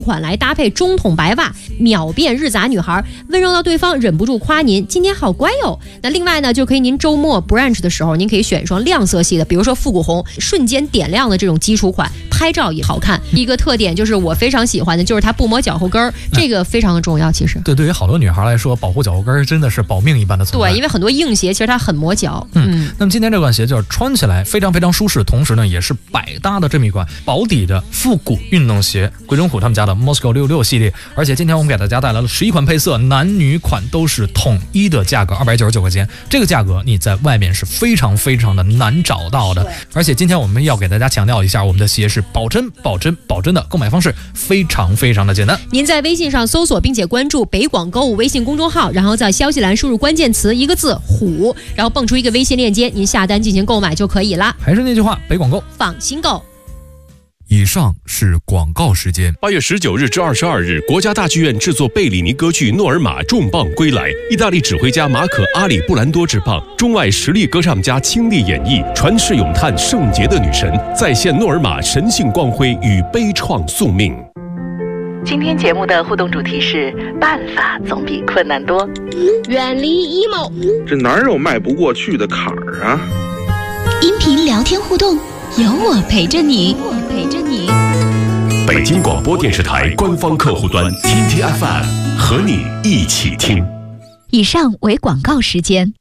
款来搭配中筒白袜，秒变日杂女孩，温柔到对方忍不住夸您今天好乖哟。那另外呢，就可以您周末 brunch 的时候，您可以选一双亮色系的，比如说复古红，瞬间点亮的这种基础款，拍照也好看。一个特点就是我非常喜欢的，就是它不磨脚后跟儿，这个非常的重要。其实对于好多女孩来说，保护脚后跟真的是保命一般的存在。 对，因为很多硬鞋其实它很磨脚。 那么今天这款鞋就是穿起来非常非常舒适，同时呢也是百搭的这么一款薄底的复古运动鞋，贵中虎他们家的 Moscow 66系列。而且今天我们给大家带来了11款配色，男女款都是统一的价格299块钱，这个价格你在外面是非常非常的难找到的。而且今天我们要给大家强调一下，我们的鞋是保真的，购买方式非常非常的简单。 您在微信上搜索并且关注北广购物微信公众号，然后在消息栏输入关键词一个字虎，然后蹦出一个微信链接，您下单进行购买就可以啦。 还是那句话，北广购放心购。 以上是广告时间。 8月19日至22日，国家大剧院制作贝里尼歌剧《诺尔玛》重磅归来，意大利指挥家马可·阿里布兰多执棒，中外实力歌唱家倾力演绎，传世咏叹圣洁的女神，再现诺尔玛神性光辉与悲怆宿命。 今天节目的互动主题是办法总比困难多， 远离 emo， 这哪有迈不过去的坎儿啊？ 音频聊天互动，有我陪着你。 北京广播电视台官方客户端 TTFM 和你一起听。 以上为广告时间。